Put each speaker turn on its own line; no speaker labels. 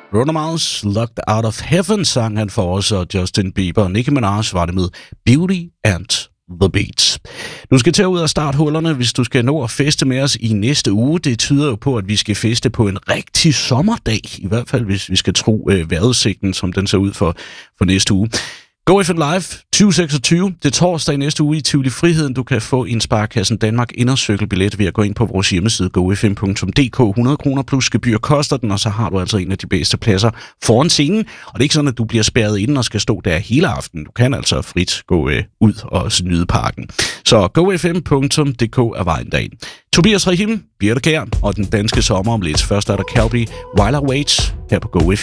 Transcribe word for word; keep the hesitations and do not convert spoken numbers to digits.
Bruno Mars, Locked Out of Heaven, sang han for os, og Justin Bieber. Nicki Minaj var det med Beauty and the Beat. Du skal tage ud og starte hullerne, hvis du skal nå at feste med os i næste uge. Det tyder jo på, at vi skal feste på en rigtig sommerdag. I hvert fald, hvis vi skal tro øh, vejrudsigten, som den ser ud for, for næste uge. GoFM Live tyve seksogtyve. Det er torsdag i næste uge i Tivoli Friheden. Du kan få en Sparekassen Danmark indercirkelbillet ved at gå ind på vores hjemmeside go f m punktum d k. hundrede kroner plus gebyr koster den, og så har du altså en af de bedste pladser foran scenen. Og det er ikke sådan, at du bliver spærret inden og skal stå der hele aftenen. Du kan altså frit gå øh, ud og nyde parken. Så go f m punktum d k er vejen derind. Tobias Rahim, Birte Kjær og den danske sommer om lidt. Først er der Calby, While I Wait her på GoFM.